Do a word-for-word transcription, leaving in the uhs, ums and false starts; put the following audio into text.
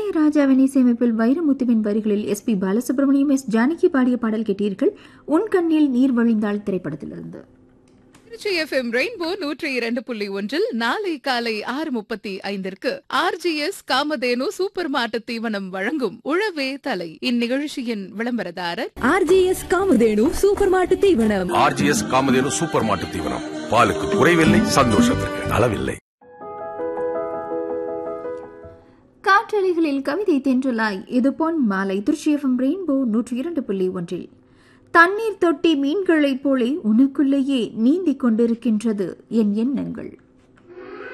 இளையராஜாவின் இசையமைப்பில் வைரமுத்துவின் வரிகளில் S B Balasubramaniam S Janaki பாடிய பாடல் கேட்டீர்கள். உன் கண்ணில் நீர் வழிந்தாள் திரைப்படத்திலிருந்து. திருச்சி எஃப்எம் ரெயின்போ நூற்றி இரண்டு புள்ளி ஒன்றில் நாளை காலை ஆறு முப்பத்தி ஐந்திற்கு ஆர்ஜிஎஸ் காமதேனு சூப்பர் மாட்டு தீவனம் வழங்கும் உழவே தலை. இந்நிகழ்ச்சியின் விளம்பரதாரர் ஆர்ஜிஎஸ் காமதேனு சூப்பர் மாட்டு தீவனம். ஆர்ஜிஎஸ் காமதேனு சூப்பர் மாட்டு தீவனம். பாலுக்கு குறைவில்லை, சந்தோஷத்திற்கு அளவில்லை. காற்றலைகளில் கவிதை தென்றலாய் இது பொன் மாலை. திருச்சி எஃப்எம் ரெயின்போ நூற்றி இரண்டு புள்ளி ஒன்றில் தண்ணீர் தொட்டி மீன்களைப் போலே உனக்குள்ளேயே நீந்திக் கொண்டிருக்கின்றது என் எண்ணங்கள்.